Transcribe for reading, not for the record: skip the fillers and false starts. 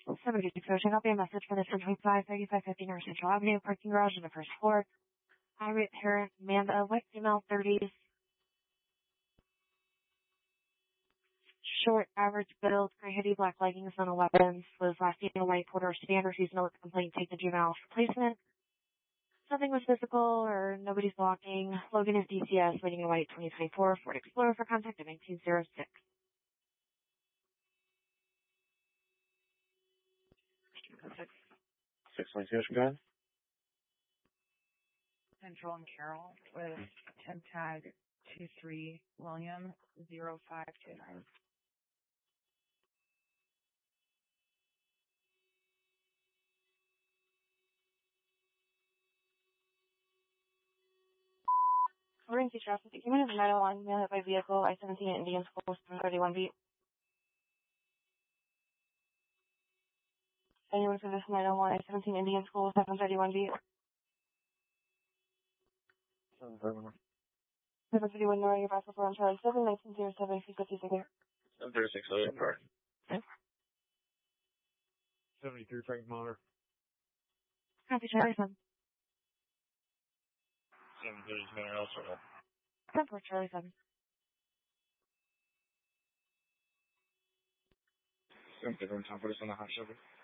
756 Ocean, I'll be a message for the 3550 North Central Avenue parking garage on the first floor. Irate parent, Amanda, white female, 30s. Short, average build, gray hoodie, black leggings, no weapons. Was last seen in a white Porter sedan, refused to let the complaint take the juvenile replacement. Nothing was physical or nobody's blocking. Logan is DCS, waiting in white 2024 Ford Explorer for contact at 1906. 622, go ahead. Central and Carroll with temp tag 23 William 0529. According to traffic, the human is metal on mail hit by vehicle, I-17 at Indian School, 731 beat. Anyone for this 901, I-17 Indian School, 731 beat. 731. 731 Nora, your basketball on Charlie 7, 1907, 356 here. 736, Ocean Park. 73 Frank Motor. Copy Charlie 7. 730 Mineral Circle. 10-4 Charlie 7. 751 Tom, put us on the hot sugar.